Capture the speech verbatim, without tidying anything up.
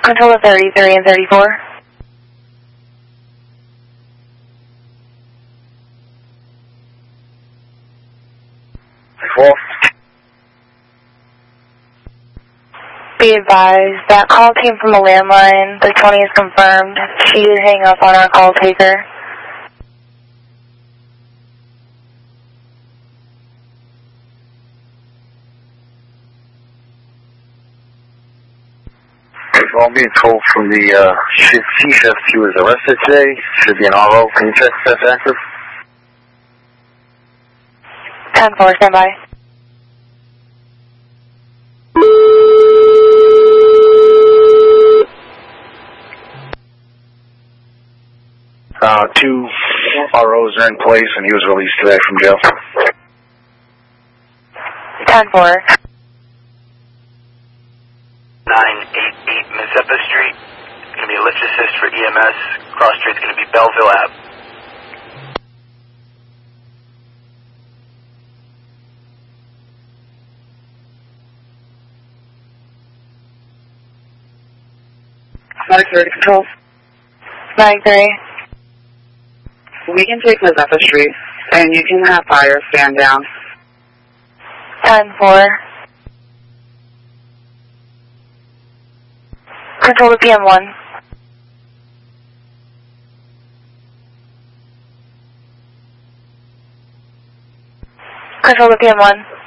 Control to thirty-three and thirty-four. Four. Be advised, that call came from a landline. The twenty is confirmed. She did hang up on our call taker. I'm being told from the uh, C-shift he was arrested today. Should be an R O. Can you check if that's active? ten four, stand by. Uh, two R Os are in place, and he was released today from jail. ten four. nine eight eight Mazeppa Street. It's going to be a lift assist for E M S. Cross street's going to be Belleville Ave. Medic thirty control. Medic three. We can take Mazeppa Street, and you can have fire stand down. ten four. Control to P M one. Control to P M one.